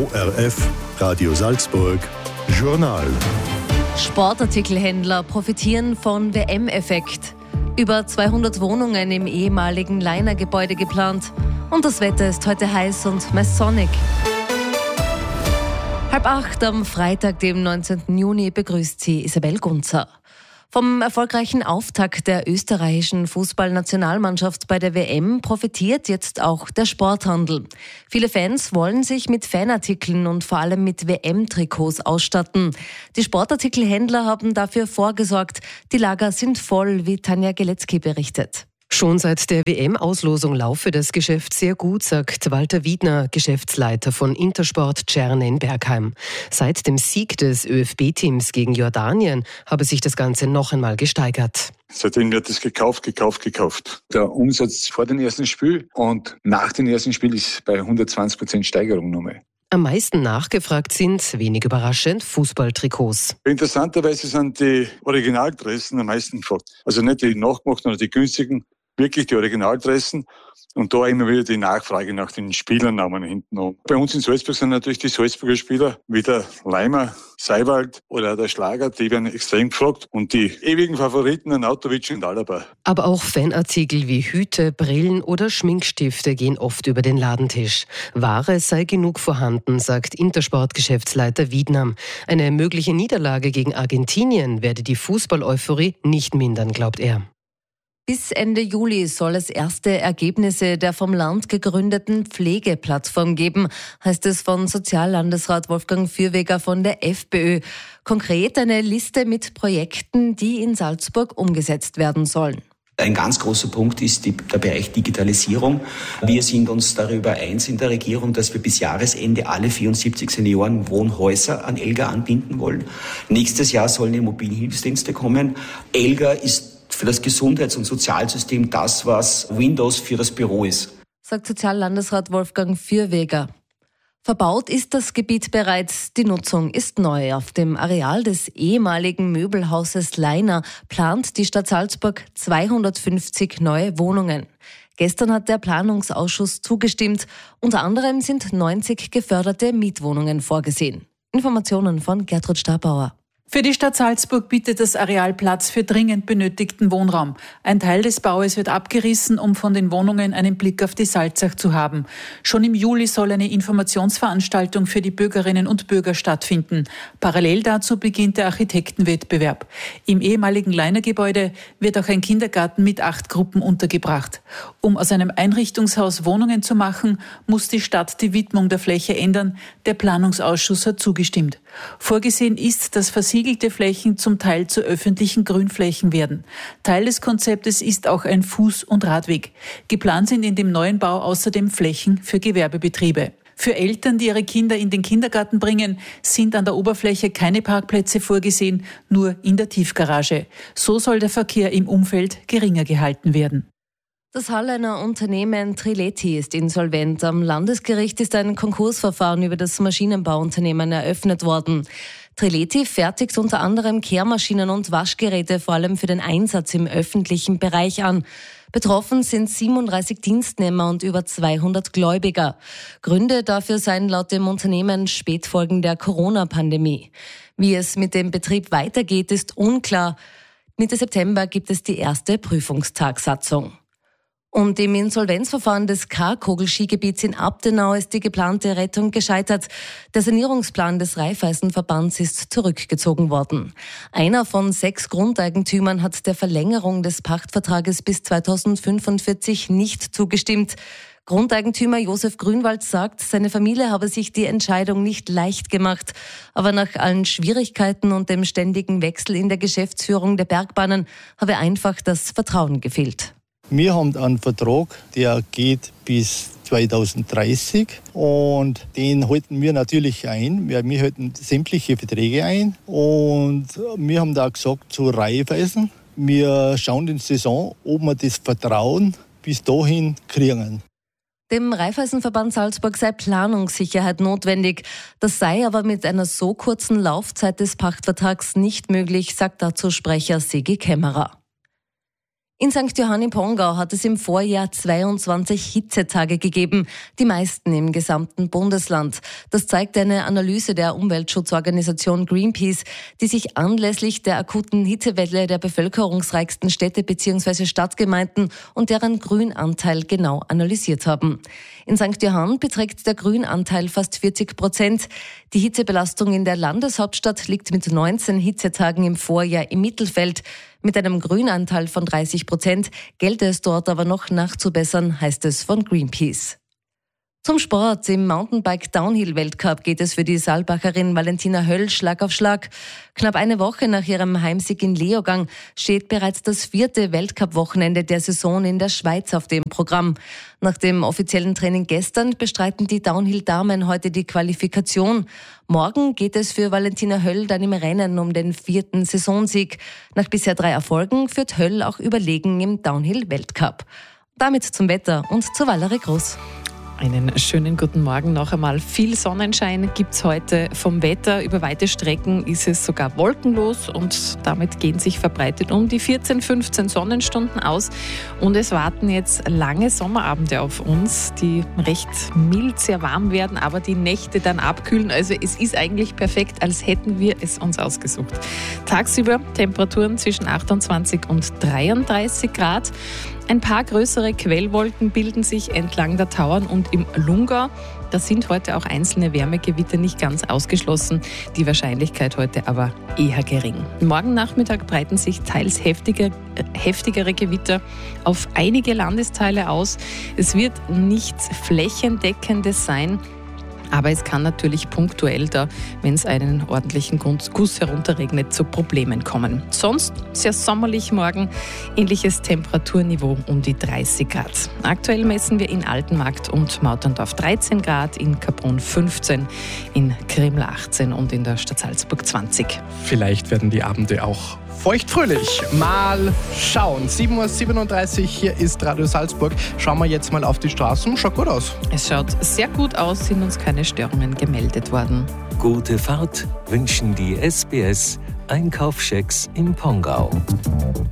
ORF Radio Salzburg Journal. Sportartikelhändler profitieren von WM-Effekt. Über 200 Wohnungen im ehemaligen Leiner-Gebäude geplant. Und das Wetter ist heute heiß und meist sonnig. 7:30 am Freitag, dem 19. Juni, begrüßt sie Isabel Gunzer. Vom erfolgreichen Auftakt der österreichischen Fußballnationalmannschaft bei der WM profitiert jetzt auch der Sporthandel. Viele Fans wollen sich mit Fanartikeln und vor allem mit WM-Trikots ausstatten. Die Sportartikelhändler haben dafür vorgesorgt. Die Lager sind voll, wie Tanja Geletzky berichtet. Schon seit der WM-Auslosung laufe das Geschäft sehr gut, sagt Walter Wiedner, Geschäftsleiter von Intersport Tscherne in Bergheim. Seit dem Sieg des ÖFB-Teams gegen Jordanien habe sich das Ganze noch einmal gesteigert. Seitdem wird es gekauft. Der Umsatz vor dem ersten Spiel und nach dem ersten Spiel ist bei 120% Steigerung nochmal. Am meisten nachgefragt sind, wenig überraschend, Fußballtrikots. Interessanterweise sind die Originaldressen am meisten gefragt. Also nicht die nachgemachten oder die günstigen, wirklich die Originaldressen. Und da immer wieder die Nachfrage nach den Spielernamen hinten an. Bei uns in Salzburg sind natürlich die Salzburger Spieler wie der Leimer, Seiwald oder der Schlager, die werden extrem gefragt. Und die ewigen Favoriten, Arnautovic und Alaba. Aber auch Fanartikel wie Hüte, Brillen oder Schminkstifte gehen oft über den Ladentisch. Ware sei genug vorhanden, sagt Intersport-Geschäftsleiter Wiedner. Eine mögliche Niederlage gegen Argentinien werde die Fußball-Euphorie nicht mindern, glaubt er. Bis Ende Juli soll es erste Ergebnisse der vom Land gegründeten Pflegeplattform geben, heißt es von Soziallandesrat Wolfgang Fürweger von der FPÖ. Konkret eine Liste mit Projekten, die in Salzburg umgesetzt werden sollen. Ein ganz großer Punkt ist der Bereich Digitalisierung. Wir sind uns darüber eins in der Regierung, dass wir bis Jahresende alle 74 Seniorenwohnhäuser an ELGA anbinden wollen. Nächstes Jahr sollen die mobilen Hilfsdienste kommen. ELGA ist für das Gesundheits- und Sozialsystem das, was Windows für das Büro ist, sagt Soziallandesrat Wolfgang Fürweger. Verbaut ist das Gebiet bereits, die Nutzung ist neu. Auf dem Areal des ehemaligen Möbelhauses Leiner plant die Stadt Salzburg 250 neue Wohnungen. Gestern hat der Planungsausschuss zugestimmt. Unter anderem sind 90 geförderte Mietwohnungen vorgesehen. Informationen von Gertrud Stabauer. Für die Stadt Salzburg bietet das Areal Platz für dringend benötigten Wohnraum. Ein Teil des Baues wird abgerissen, um von den Wohnungen einen Blick auf die Salzach zu haben. Schon im Juli soll eine Informationsveranstaltung für die Bürgerinnen und Bürger stattfinden. Parallel dazu beginnt der Architektenwettbewerb. Im ehemaligen Leiner-Gebäude wird auch ein Kindergarten mit 8 Gruppen untergebracht. Um aus einem Einrichtungshaus Wohnungen zu machen, muss die Stadt die Widmung der Fläche ändern. Der Planungsausschuss hat zugestimmt. Vorgesehen ist, dass versiegelte Flächen zum Teil zu öffentlichen Grünflächen werden. Teil des Konzeptes ist auch ein Fuß- und Radweg. Geplant sind in dem neuen Bau außerdem Flächen für Gewerbebetriebe. Für Eltern, die ihre Kinder in den Kindergarten bringen, sind an der Oberfläche keine Parkplätze vorgesehen, nur in der Tiefgarage. So soll der Verkehr im Umfeld geringer gehalten werden. Das Hallener Unternehmen Trileti ist insolvent. Am Landesgericht ist ein Konkursverfahren über das Maschinenbauunternehmen eröffnet worden. Trileti fertigt unter anderem Kehrmaschinen und Waschgeräte vor allem für den Einsatz im öffentlichen Bereich an. Betroffen sind 37 Dienstnehmer und über 200 Gläubiger. Gründe dafür seien laut dem Unternehmen Spätfolgen der Corona-Pandemie. Wie es mit dem Betrieb weitergeht, ist unklar. Mitte September gibt es die erste Prüfungstagsatzung. Und im Insolvenzverfahren des Karkogel-Skigebiets in Abtenau ist die geplante Rettung gescheitert. Der Sanierungsplan des Raiffeisenverbands ist zurückgezogen worden. Einer von 6 Grundeigentümern hat der Verlängerung des Pachtvertrages bis 2045 nicht zugestimmt. Grundeigentümer Josef Grünwald sagt, seine Familie habe sich die Entscheidung nicht leicht gemacht. Aber nach allen Schwierigkeiten und dem ständigen Wechsel in der Geschäftsführung der Bergbahnen habe einfach das Vertrauen gefehlt. Wir haben einen Vertrag, der geht bis 2030 und den halten wir natürlich ein. Wir halten sämtliche Verträge ein und wir haben da gesagt zu Raiffeisen, wir schauen in die Saison, ob wir das Vertrauen bis dahin kriegen. Dem Raiffeisenverband Salzburg sei Planungssicherheit notwendig. Das sei aber mit einer so kurzen Laufzeit des Pachtvertrags nicht möglich, sagt dazu Sprecher Sigi Kämmerer. In St. Johann im Pongau hat es im Vorjahr 22 Hitzetage gegeben, die meisten im gesamten Bundesland. Das zeigt eine Analyse der Umweltschutzorganisation Greenpeace, die sich anlässlich der akuten Hitzewelle der bevölkerungsreichsten Städte bzw. Stadtgemeinden und deren Grünanteil genau analysiert haben. In St. Johann beträgt der Grünanteil fast 40%. Die Hitzebelastung in der Landeshauptstadt liegt mit 19 Hitzetagen im Vorjahr im Mittelfeld. Mit einem Grünanteil von 30% gelte es dort aber noch nachzubessern, heißt es von Greenpeace. Zum Sport. Im Mountainbike-Downhill-Weltcup geht es für die Saalbacherin Valentina Höll Schlag auf Schlag. Knapp eine Woche nach ihrem Heimsieg in Leogang steht bereits das 4. Weltcup-Wochenende der Saison in der Schweiz auf dem Programm. Nach dem offiziellen Training gestern bestreiten die Downhill-Damen heute die Qualifikation. Morgen geht es für Valentina Höll dann im Rennen um den 4. Saisonsieg. Nach bisher 3 Erfolgen führt Höll auch überlegen im Downhill-Weltcup. Damit zum Wetter und zu Valerie Groß. Einen schönen guten Morgen noch einmal. Viel Sonnenschein gibt es heute vom Wetter. Über weite Strecken ist es sogar wolkenlos und damit gehen sich verbreitet um die 14, 15 Sonnenstunden aus. Und es warten jetzt lange Sommerabende auf uns, die recht mild, sehr warm werden, aber die Nächte dann abkühlen. Also es ist eigentlich perfekt, als hätten wir es uns ausgesucht. Tagsüber Temperaturen zwischen 28 und 33 Grad. Ein paar größere Quellwolken bilden sich entlang der Tauern und im Lungau. Da sind heute auch einzelne Wärmegewitter nicht ganz ausgeschlossen. Die Wahrscheinlichkeit heute aber eher gering. Morgen Nachmittag breiten sich teils heftigere Gewitter auf einige Landesteile aus. Es wird nichts Flächendeckendes sein. Aber es kann natürlich punktuell da, wenn es einen ordentlichen Guss herunterregnet, zu Problemen kommen. Sonst sehr sommerlich morgen, ähnliches Temperaturniveau um die 30 Grad. Aktuell messen wir in Altenmarkt und Mauterndorf 13 Grad, in Kaprun 15, in Krimml 18 und in der Stadt Salzburg 20. Vielleicht werden die Abende auch feuchtfröhlich. Mal schauen. 7:37 Uhr, hier ist Radio Salzburg. Schauen wir jetzt mal auf die Straßen. Schaut gut aus. Es schaut sehr gut aus, sind uns keine Störungen gemeldet worden. Gute Fahrt wünschen die SBS Einkaufschecks im Pongau.